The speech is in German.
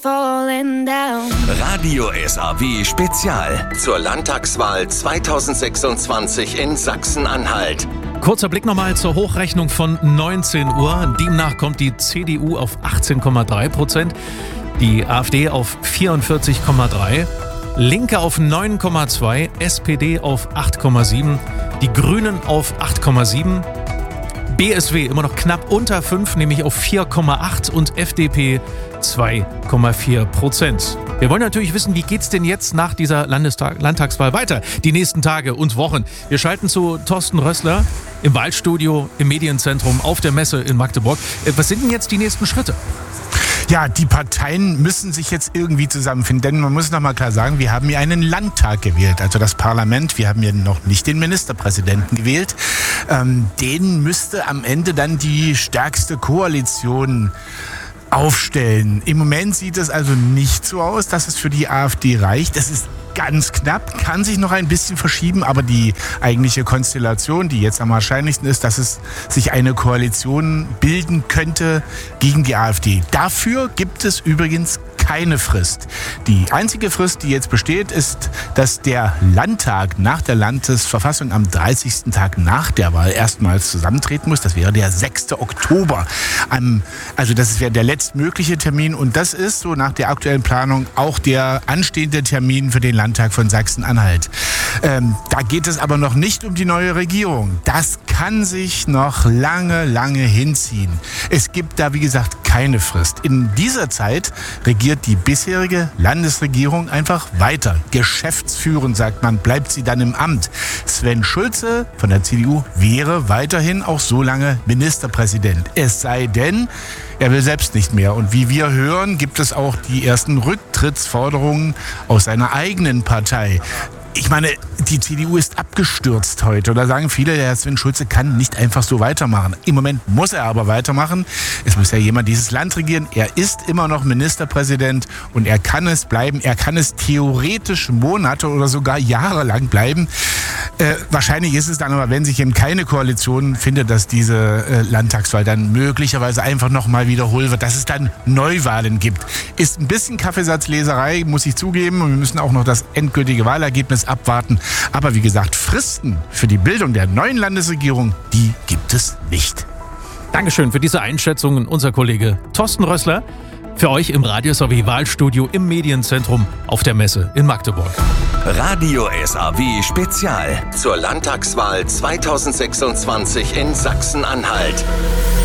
falling down. Radio SAW Spezial zur Landtagswahl 2026 in Sachsen-Anhalt. Kurzer Blick nochmal zur Hochrechnung von 19 Uhr. Demnach kommt die CDU auf 18,3%, die AfD auf 44,3%, Linke auf 9,2%, SPD auf 8,7%, die Grünen auf 8,7%, BSW immer noch knapp unter 5, nämlich auf 4,8% und FDP 2,4%. Wir wollen natürlich wissen, wie geht's denn jetzt nach dieser Landtagswahl weiter, die nächsten Tage und Wochen. Wir schalten zu Thorsten Rössler im Wahlstudio im Medienzentrum auf der Messe in Magdeburg. Was sind denn jetzt die nächsten Schritte? Ja, die Parteien müssen sich jetzt irgendwie zusammenfinden, denn man muss noch mal klar sagen, wir haben hier einen Landtag gewählt, also das Parlament. Wir haben hier noch nicht den Ministerpräsidenten gewählt. Den müsste am Ende dann die stärkste Koalition aufstellen. Im Moment sieht es also nicht so aus, dass es für die AfD reicht. Es ist ganz knapp, kann sich noch ein bisschen verschieben, aber die eigentliche Konstellation, die jetzt am wahrscheinlichsten ist, dass es sich eine Koalition bilden könnte gegen die AfD. Dafür gibt es übrigens keine Frist. Die einzige Frist, die jetzt besteht, ist, dass der Landtag nach der Landesverfassung am 30. Tag nach der Wahl erstmals zusammentreten muss. Das wäre der 6. Oktober. Also das wäre der letztmögliche Termin und das ist so nach der aktuellen Planung auch der anstehende Termin für den Landtag von Sachsen-Anhalt. Da geht es aber noch nicht um die neue Regierung. Das kann sich noch lange, lange hinziehen. Es gibt da, wie gesagt, keine Frist. In dieser Zeit regiert die bisherige Landesregierung einfach weiter. Geschäftsführend, sagt man, bleibt sie dann im Amt. Sven Schulze von der CDU wäre weiterhin auch so lange Ministerpräsident. Es sei denn, er will selbst nicht mehr. Und wie wir hören, gibt es auch die ersten Rücktrittsforderungen aus seiner eigenen Partei. Ich meine, die CDU ist abgestürzt heute. Oder sagen viele, der Herr Sven Schulze kann nicht einfach so weitermachen. Im Moment muss er aber weitermachen. Es muss ja jemand dieses Land regieren. Er ist immer noch Ministerpräsident und er kann es bleiben. Er kann es theoretisch Monate oder sogar Jahre lang bleiben. Wahrscheinlich ist es dann aber, wenn sich eben keine Koalition findet, dass diese Landtagswahl dann möglicherweise einfach nochmal wiederholt wird, dass es dann Neuwahlen gibt. Ist ein bisschen Kaffeesatzleserei, muss ich zugeben. Und wir müssen auch noch das endgültige Wahlergebnis abwarten. Aber wie gesagt, Fristen für die Bildung der neuen Landesregierung, die gibt es nicht. Dankeschön für diese Einschätzungen, unser Kollege Thorsten Rössler. Für euch im Radio SAW Wahlstudio im Medienzentrum auf der Messe in Magdeburg. Radio SAW Spezial zur Landtagswahl 2026 in Sachsen-Anhalt.